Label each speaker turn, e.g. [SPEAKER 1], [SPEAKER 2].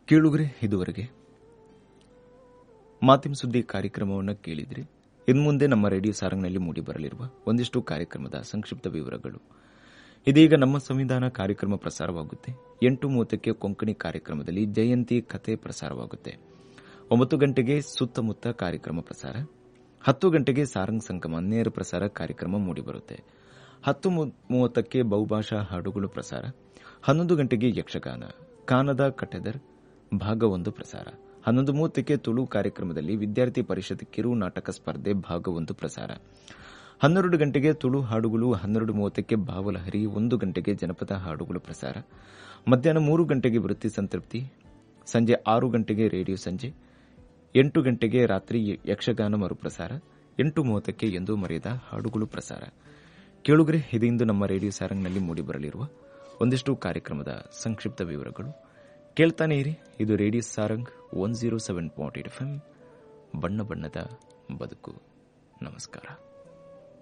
[SPEAKER 1] ಕೇಳುಗರೆ, ಇದುವರೆಗೆ ಮಾತಿನ ಸುದ್ದಿ ಕಾರ್ಯಕ್ರಮವನ್ನು ಕೇಳಿದ್ರಿ. ಇನ್ನು ಮುಂದೆ ನಮ್ಮ ರೇಡಿಯೋ ಸಾರಂಗ್ನಲ್ಲಿ ಮೂಡಿಬರಲಿರುವ ಒಂದಿಷ್ಟು ಕಾರ್ಯಕ್ರಮದ ಸಂಕ್ಷಿಪ್ತ ವಿವರಗಳು. ಇದೀಗ ನಮ್ಮ ಸಂವಿಧಾನ ಕಾರ್ಯಕ್ರಮ ಪ್ರಸಾರವಾಗುತ್ತೆ. 8:30ಕ್ಕೆ ಕೊಂಕಣಿ ಕಾರ್ಯಕ್ರಮದಲ್ಲಿ ಜಯಂತಿ ಕಥೆ ಪ್ರಸಾರವಾಗುತ್ತೆ. 9 ಗಂಟೆಗೆ ಸುತ್ತಮುತ್ತ ಕಾರ್ಯಕ್ರಮ ಪ್ರಸಾರ. 10 ಗಂಟೆಗೆ ಸಾರಂಗ್ ಸಂಗಮ ನೇರ ಪ್ರಸಾರ ಕಾರ್ಯಕ್ರಮ ಮೂಡಿಬರುತ್ತೆ. 10:30ಕ್ಕೆ ಬಹುಭಾಷಾ ಹಾಡುಗಳು ಪ್ರಸಾರ. 11 ಗಂಟೆಗೆ ಯಕ್ಷಗಾನ ಕಾನದ ಕಟೆದರ್ ಭಾಗ 1 ಪ್ರಸಾರ. 11:30ಕ್ಕೆ ತುಳು ಕಾರ್ಯಕ್ರಮದಲ್ಲಿ ವಿದ್ಯಾರ್ಥಿ ಪರಿಷತ್ ಕಿರು ನಾಟಕ ಸ್ಪರ್ಧೆ ಭಾಗ 1 ಪ್ರಸಾರ. 12 ಗಂಟೆಗೆ ತುಳು ಹಾಡುಗಳು. 12:30ಕ್ಕೆ ಭಾವಲಹರಿ. 1 ಗಂಟೆಗೆ ಜನಪದ ಹಾಡುಗಳು ಪ್ರಸಾರ. ಮಧ್ಯಾಹ್ನ 3 ಗಂಟೆಗೆ ವೃತ್ತಿ ಸಂತೃಪ್ತಿ. ಸಂಜೆ 6 ಗಂಟೆಗೆ ರೇಡಿಯೋ ಸಂಜೆ. 8 ಗಂಟೆಗೆ ರಾತ್ರಿ ಯಕ್ಷಗಾನ ಮರುಪ್ರಸಾರ. 8:30ಕ್ಕೆ ಎಂದೂ ಮರೆಯದ ಹಾಡುಗಳು ಪ್ರಸಾರ. ಕೇಳುಗರೆ, ಇದರಿಂದ ನಮ್ಮ ರೇಡಿಯೋ ಸಾರಂಗ್ನಲ್ಲಿ ಮೂಡಿಬರಲಿರುವ ಒಂದಿಷ್ಟು ಕಾರ್ಯಕ್ರಮದ ಸಂಕ್ಷಿಪ್ತ ವಿವರಗಳು. ಕೇಳ್ತಾನೆ ಇರಿ. ಇದು ರೇಡಿಯೋ ಸಾರಂಗ್ 107.8 FM. ಬಣ್ಣ ಬಣ್ಣದ ಬದುಕು. ನಮಸ್ಕಾರ.